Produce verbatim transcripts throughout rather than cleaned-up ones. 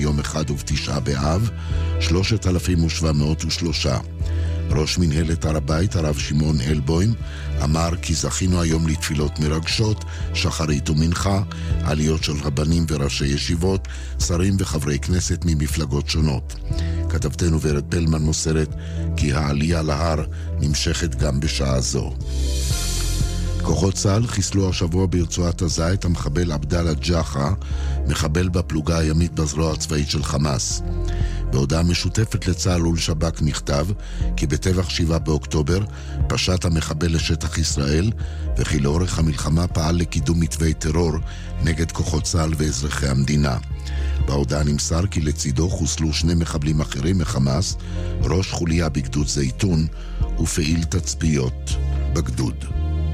ביום אחד ובתשעה באב, שלושת אלפים ושבע מאות ושלושה. ראש מנהלת הר הבית, הרב שמעון אלבוים, אמר כי זכינו היום לתפילות מרגשות, שחרית ומנחה, עליות של רבנים וראשי ישיבות, שרים וחברי כנסת ממפלגות שונות. כתבתנו ורד פלמן מוסרת כי העלייה להר נמשכת גם בשעה זו. כוחות צה"ל חיסלו השבוע ברצועת עזה את המחבל עבדאללה ג'חה, מחבל בפלוגה הימית בזרוע הצבאית של חמאס. בהודעה משותפת לצה"ל ולשב"כ נכתב כי בטבח שבעה באוקטובר פשט המחבל לשטח ישראל, וכי לאורך המלחמה פעל לקידום מתווי טרור נגד כוחות צה"ל ואזרחי המדינה. בהודעה נמסר כי לצידו חוסלו שני מחבלים אחרים מחמאס, ראש חוליה בגדוד זיתון ופעיל תצפיות בגדוד.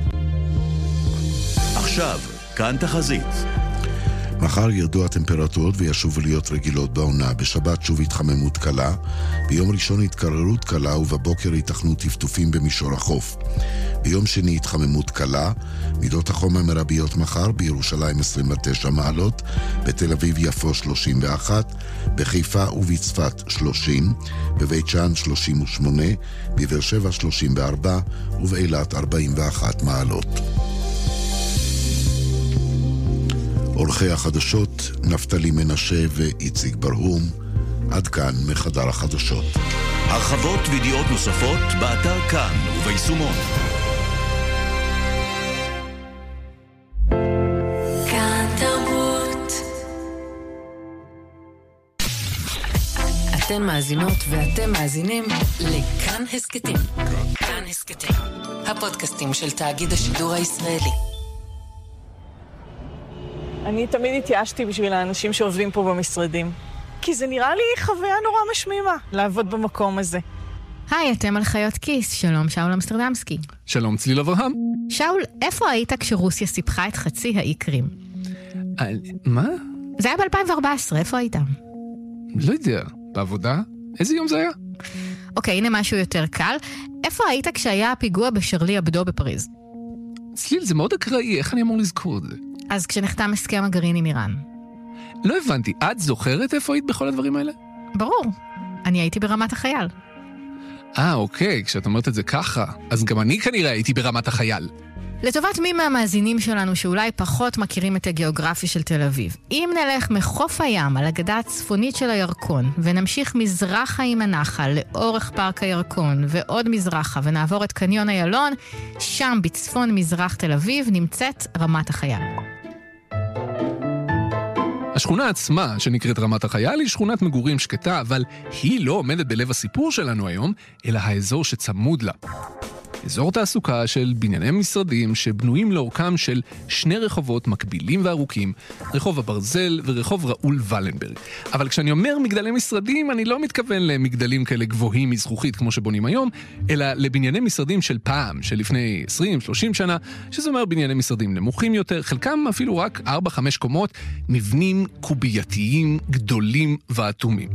עכשיו, כאן תחזית. מחר ירדו הטמפרטורות וישובו להיות רגילות בעונה. בשבת שוב התחממות קלה, ביום ראשון התקררות קלה ובבוקר ייתכנו טפטופים במישור החוף. ביום שני התחממות קלה, מידות החום המרביות מחר בירושלים עשרים ותשע מעלות, בתל אביב יפו שלושים ואחת, בחיפה ובצפת שלושים, בבית שאן שלושים ושמונה, בבאר שבע שלושים וארבע ובאילת ארבעים ואחת מעלות. עורכי החדשות נפתלי מנשה ואיציק ברהום. עד כאן מחדר החדשות. הרחבות וידיעות נוספות באתר כאן וביישומון. כאן תרבות. אתן מאזינות ואתם מאזינים לכאן הסקטים. כאן הסקטים, הפודקאסטים של תאגיד השידור הישראלי. אני תמיד התייאשתי בשביל האנשים שעובדים פה במשרדים. כי זה נראה לי חוויה נורא משמימה, לעבוד במקום הזה. היי, אתם על חיות כיס. שלום, שאול אמסטרדמסקי. שלום, צליל אברהם. שאול, איפה היית כשרוסיה סיפחה את חצי האי קרים? מה? זה היה ב-אלפיים וארבע עשרה, איפה היית? לא יודע, בעבודה? איזה יום זה היה? אוקיי, הנה משהו יותר קל. איפה היית כשהיה הפיגוע בשרלי אבדו בפריז? צליל, זה מאוד אקראי, איך אני אמור לזכור את זה? אז כשנחתם הסכם הגרעין עם איראן. לא הבנתי, את זוכרת איפה היית בכל הדברים האלה? ברור, אני הייתי ברמת החייל. אה, אוקיי, כשאת אומרת את זה ככה, אז גם אני כנראה הייתי ברמת החייל. לטובת מי מהמאזינים שלנו שאולי פחות מכירים את הגיאוגרפיה של תל אביב, אם נלך מחוף הים על הגדה הצפונית של הירקון, ונמשיך מזרחה עם הנחל לאורך פארק הירקון, ועוד מזרחה, ונעבור את קניון איילון, שם בצפון מזרח תל אביב נמצאת רמת החייל. השכונה עצמה, שנקראת רמת החייל, היא שכונת מגורים שקטה, אבל היא לא עומדת בלב הסיפור שלנו היום, אלא האזור שצמוד לה. אזור תעסוקה של בנייני משרדים שבנויים לאורכם של שני רחובות מקבילים וארוכים, רחוב הברזל ורחוב ראול ולנברג. אבל כשאני אומר מגדלי משרדים, אני לא מתכוון למגדלים כאלה גבוהים מזכוכית כמו שבונים היום, אלא לבנייני משרדים של פעם, של לפני עשרים שלושים שנה, שזה אומר בנייני משרדים נמוכים יותר, חלקם אפילו רק ארבע חמש קומות, מבנים קובייתיים גדולים ואטומים.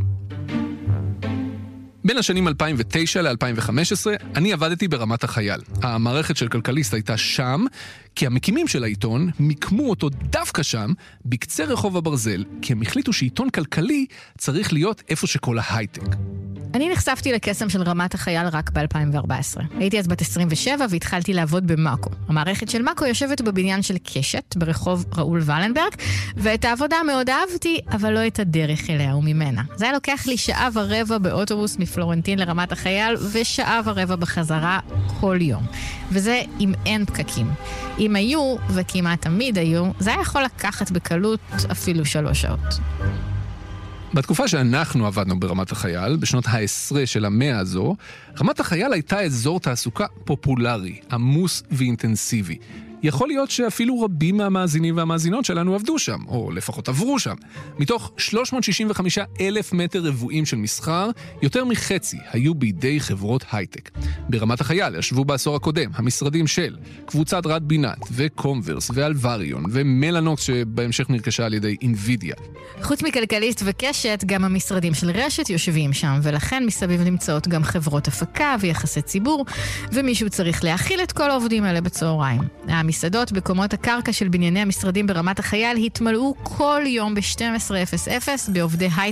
בין השנים אלפיים ותשע ל-אלפיים וחמש עשרה אני עבדתי ברמת החייל. המערכת של כלכליסט הייתה שם, כי המקימים של העיתון מיקמו אותו דווקא שם, בקצה רחוב הברזל, כי הם החליטו שעיתון כלכלי צריך להיות איפה שכל ההייטק. אני נחשפתי לקסם של רמת החייל רק ב-אלפיים וארבע עשרה. הייתי אז בת עשרים ושבע והתחלתי לעבוד במאקו. המערכת של מאקו יושבת בבניין של קשת, ברחוב ראול ולנברג, ואת העבודה מאוד אהבתי, אבל לא את הדרך אליה וממנה. זה היה לוקח לי שעה ורבע באוטובוס מפלורנטין לרמת החייל, ושעה ורבע בחזרה כל יום. וזה אם אין פקקים. אם היו, וכמעט תמיד היו, זה היה יכול לקחת בקלות אפילו שלוש שעות. בתקופה שאנחנו עבדנו ברמת החייל, בשנות העשרה של המאה הזו, רמת החייל הייתה אזור תעסוקה פופולרי, עמוס ואינטנסיבי. יכול להיות שאפילו רבים מהמאזינים והמאזינות שלנו עבדו שם, או לפחות עברו שם. מתוך שלוש מאות שישים וחמישה אלף מטר רבועים של מסחר, יותר מחצי היו בידי חברות הייטק. ברמת החייל ישבו בעשור הקודם המשרדים של קבוצת רד בינת וקומברס ואלווריון ומלנוקס שבהמשך נרכשה על ידי אינווידיה. חוץ מכלכליסט וקשת, גם המשרדים של רשת יושבים שם, ולכן מסביב נמצאות גם חברות הפקה ויחסי ציבור, ומישהו צריך להכיל את כל העובדים האלה בצהריים. המסעדות בקומות הקרקע של בנייני המשרדים ברמת החייל התמלאו כל יום ב-שתים עשרה אפס אפס בעובדי הייטק